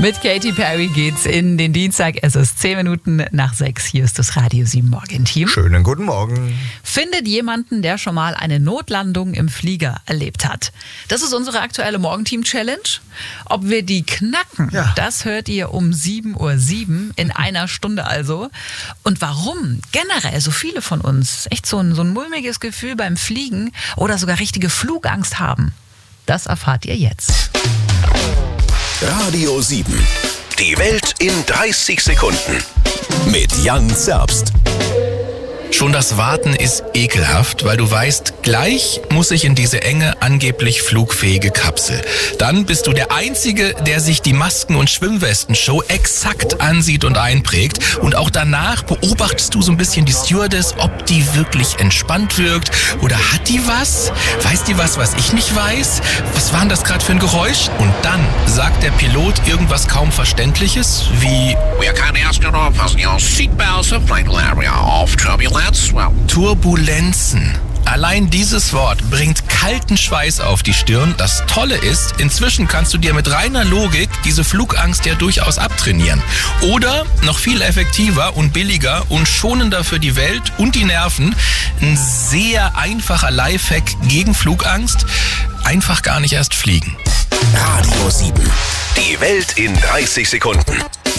Mit Katy Perry geht's in den Dienstag. Es ist 10 Minuten nach 6. Hier ist das Radio 7 Morgenteam. Schönen guten Morgen. Findet jemanden, der schon mal eine Notlandung im Flieger erlebt hat. Das ist unsere aktuelle Morgenteam-Challenge. Ob wir die knacken, das hört ihr um 7:07 Uhr, in einer Stunde also. Und warum generell so viele von uns echt so ein mulmiges Gefühl beim Fliegen oder sogar richtige Flugangst haben, das erfahrt ihr jetzt. Radio 7. Die Welt in 30 Sekunden. Mit Jan Zerbst. Schon das Warten ist ekelhaft, weil du weißt, gleich muss ich in diese enge, angeblich flugfähige Kapsel. Dann bist du der Einzige, der sich die Masken- und Schwimmwesten-Show exakt ansieht und einprägt. Und auch danach beobachtest du so ein bisschen die Stewardess, ob die wirklich entspannt wirkt. Oder hat die was? Weiß die was ich nicht weiß? Was war denn das gerade für ein Geräusch? Und dann sagt der Pilot irgendwas kaum Verständliches, wie We can ask you to fasten your seatbelts, the flight area of turbulence. Turbulenzen. Allein dieses Wort bringt kalten Schweiß auf die Stirn. Das Tolle ist, inzwischen kannst du dir mit reiner Logik diese Flugangst ja durchaus abtrainieren. Oder, noch viel effektiver und billiger und schonender für die Welt und die Nerven, ein sehr einfacher Lifehack gegen Flugangst: einfach gar nicht erst fliegen. Radio 7. Die Welt in 30 Sekunden.